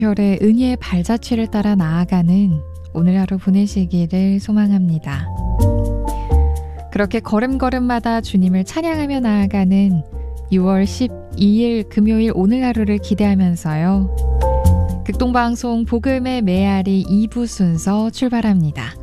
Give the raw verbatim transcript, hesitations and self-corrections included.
별의 은혜의 발자취를 따라 나아가는 오늘 하루 보내시기를 소망합니다. 그렇게 걸음걸음마다 주님을 찬양하며 나아가는 유월 십이일 금요일 오늘 하루를 기대하면서요. 극동방송 복음의 메아리 이 부 순서 출발합니다.